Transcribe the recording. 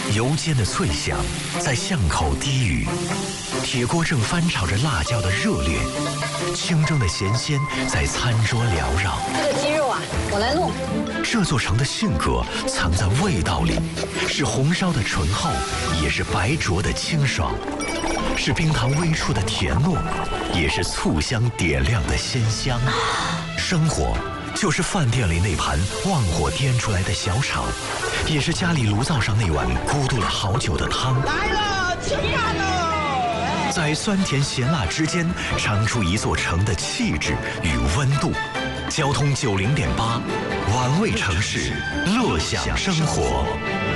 油煎的脆响在巷口低语，铁锅正翻炒着辣椒的热烈，清蒸的咸鲜在餐桌缭绕。 这个鸡肉啊，我来弄。 这座城的性格藏在味道里，是红烧的醇厚，也是白灼的清爽，是冰糖微出的甜糯，也是醋香点亮的鲜香。生活就是饭店里那盘旺火颠出来的小炒，也是家里炉灶上那碗咕嘟了好久的汤。 来了，吃饭喽！ 在酸甜咸辣之间，尝出一座城的气质与温度。交通90.8，玩味城市，乐享生活。